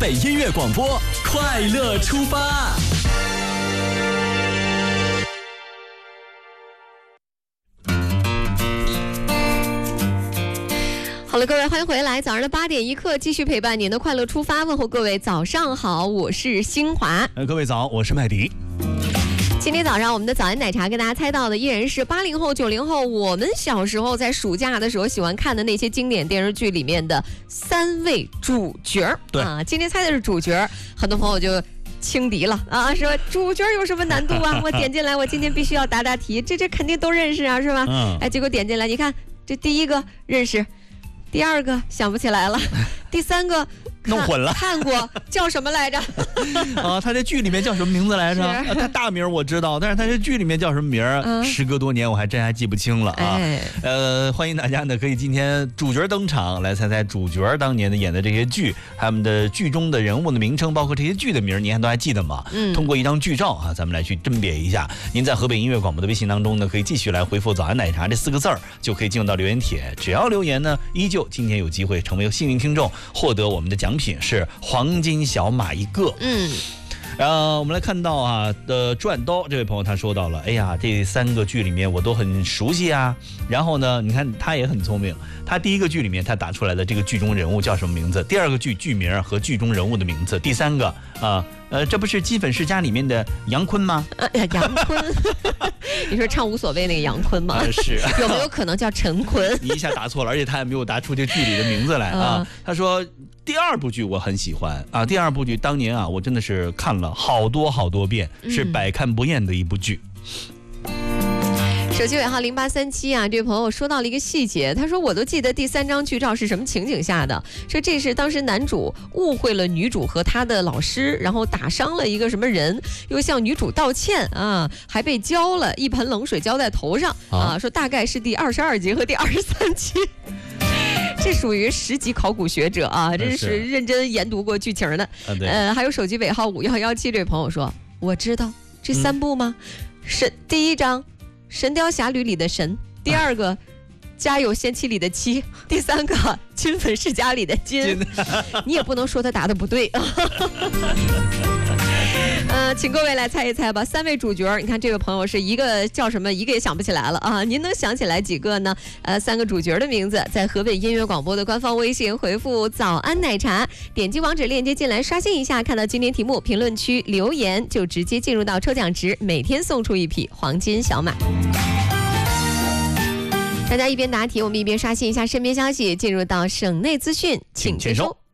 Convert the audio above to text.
北音乐广播，快乐出发。 好了，各位，欢迎回来。早上的8点1刻，继续陪伴您的快乐出发。问候各位早上好，我是新华。 各位早，我是麦迪。 今天早上我们的早安奶茶跟大家猜到的依然是80后、90后，我们小时候在暑假的时候喜欢看的那些经典电视剧里面的3位主角。 对啊，今天猜的是主角，很多朋友就轻敌了啊，说主角有什么难度啊？我点进来，我今天必须要答答题，这肯定都认识啊，是吧？哎，结果点进来，你看这第一个认识，第二个想不起来了，第三个弄混了， 看过叫什么来着？ 啊，他在剧里面叫什么名字来着？他大名我知道，但是他在剧里面叫什么名儿？时隔多年，我还真还记不清了啊。欢迎大家呢，可以今天主角登场，来猜猜主角当年的演的这些剧，他们的剧中的人物的名称，包括这些剧的名，您都还记得吗？通过一张剧照啊，咱们来去甄别一下。您在河北音乐广播的微信当中呢，可以继续来回复"早安奶茶"这4个字儿，就可以进入到留言帖。只要留言呢，依旧今天有机会成为幸运听众，获得我们的奖品是黄金小马1个。我们来看到啊的转刀这位朋友他说到了，哎呀，这3个剧里面我都很熟悉啊。然后呢，你看他也很聪明，他第一个剧里面他打出来的这个剧中人物叫什么名字，第二个剧名和剧中人物的名字，第三个这不是基本世家里面的杨坤吗？ 杨坤，你说唱无所谓那个杨坤吗？ 是， 有没有可能叫陈坤？ 你一下答错了，而且他也没有答出这剧里的名字来啊。他说第2部剧我很喜欢啊，第2部剧当年啊我真的是看了好多遍，是百看不厌的一部剧。 手机尾号0837啊，这位朋友说到了一个细节，他说我都记得第3张剧照是什么情景下的，说这是当时男主误会了女主和他的老师，然后打伤了一个什么人，又向女主道歉啊，还被浇了一盆冷水浇在头上啊，说大概是第22集和第23集。这属于10级考古学者啊，这是认真研读过剧情的。还有手机尾号5117这位朋友说，我知道这3部吗？是第1章神雕侠侣里的神，第2个家有仙妻里的妻，第3个金粉世家里的金。你也不能说他答的不对。请各位来猜一猜吧，3位主角，你看这位朋友是一个叫什么，一个也想不起来了啊，您能想起来几个呢？3个主角的名字，在河北音乐广播的官方微信回复"早安奶茶"，点击网址链接进来刷新一下，看到今天题目，评论区留言就直接进入到抽奖池，每天送出1匹黄金小马。大家一边答题，我们一边刷新一下身边消息，进入到省内资讯，请签收。